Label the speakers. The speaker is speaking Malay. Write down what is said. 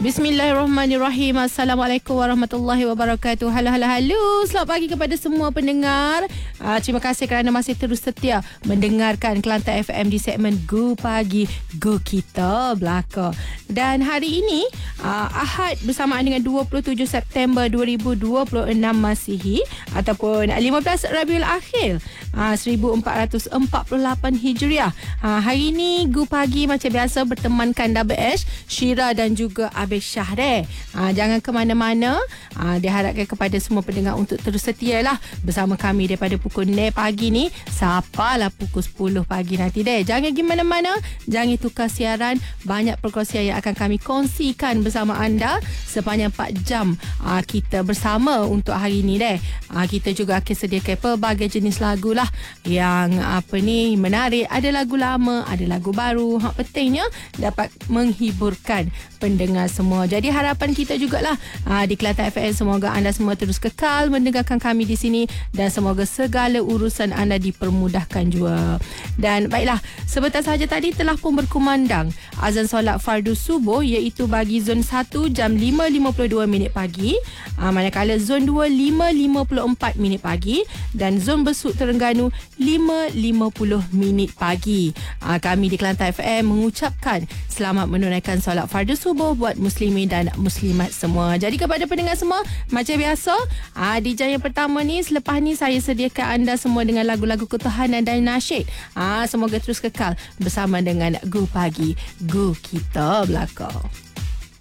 Speaker 1: Bismillahirrahmanirrahim. Assalamualaikum warahmatullahi wabarakatuh. Halo. Selamat pagi kepada semua pendengar. Terima kasih kerana masih terus setia mendengarkan Kelantan FM di segmen Go Pagi, Go Kita Belaka. Dan hari ini Ahad bersamaan dengan 27 September 2026 Masihi ataupun 15 Rabiul Akhir 1448 Hijriah. Hari ini Go Pagi macam biasa bertemankan Double Ash, Syira dan juga Abis Syahril. Jangan ke mana-mana. Diharapkan kepada semua pendengar untuk terus setia lah bersama kami daripada pukul 9 pagi ni sampailah pukul 10 pagi nanti deh. Jangan pergi mana-mana. Jangan tukar siaran. Banyak perkongsian yang akan kami kongsikan bersama anda sepanjang 4 jam kita bersama untuk hari ni deh. Kita juga akan sediakan pelbagai jenis lagu lah yang menarik. Ada lagu lama, ada lagu baru. Pentingnya dapat menghiburkan pendengar semua. Jadi harapan kita jugalah di Kelantan FM, semoga anda semua terus kekal mendengarkan kami di sini dan semoga segala urusan anda dipermudahkan juga. Dan baiklah, sebentar sahaja tadi telah pun berkumandang azan solat fardu subuh, iaitu bagi zon 1 jam 5.52 pagi, manakala zon 2 5.54 pagi dan zon Besut Terengganu 5.50 pagi. Kami di Kelantan FM mengucapkan selamat menunaikan solat fardu subuh buat muslimin dan muslimat semua. Jadi kepada pendengar semua, macam biasa, di jam yang pertama ni, selepas ni saya sediakan anda semua dengan lagu-lagu ketuhanan dan nasyid. Semoga terus kekal bersama dengan Go Pagi, Go Kita Belaka.